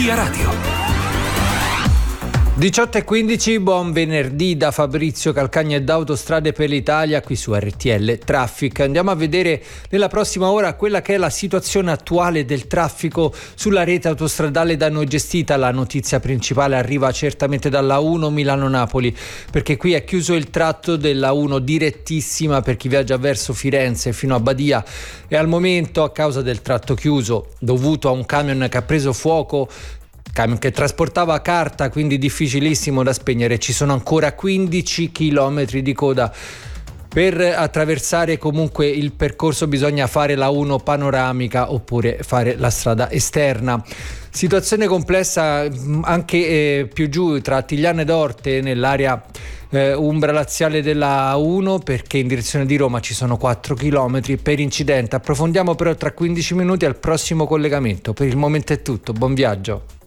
Via Radio. 18:15, buon venerdì da Fabrizio Calcagna e da Autostrade per l'Italia qui su RTL Traffic. Andiamo a vedere nella prossima ora quella che è la situazione attuale del traffico sulla rete autostradale da noi gestita. La notizia principale arriva certamente dalla 1 Milano-Napoli, perché qui è chiuso il tratto della 1 direttissima per chi viaggia verso Firenze fino a Badia, e al momento, a causa del tratto chiuso dovuto a un camion che ha preso fuoco, camion che trasportava carta, quindi difficilissimo da spegnere, ci sono ancora 15 chilometri di coda. Per attraversare comunque il percorso bisogna fare la 1 panoramica oppure fare la strada esterna. Situazione complessa anche più giù tra Tigliano ed Orte, nell'area umbra laziale della 1, perché in direzione di Roma ci sono 4 chilometri per incidente. Approfondiamo però tra 15 minuti al prossimo collegamento. Per il momento è tutto, buon viaggio.